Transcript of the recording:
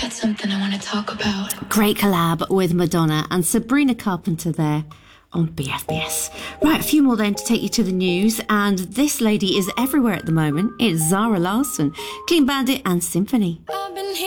got something I want to talk about. Great collab with Madonna and Sabrina Carpenter there on BFBS. Right, a few more then to take you to the news, and this lady is everywhere at the moment. It's Zara Larsson, Clean Bandit and Symphony. I've been here